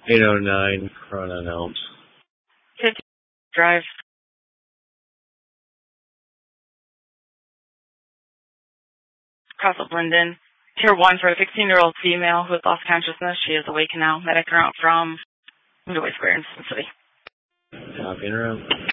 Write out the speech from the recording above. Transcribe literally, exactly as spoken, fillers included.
eight oh nine Corona Elms. fifty Drive. Castle Linden. Tier one for a sixteen-year-old female who has lost consciousness. She is awake now. Medic are out from Midway Square in Cincinnati. Copy in room.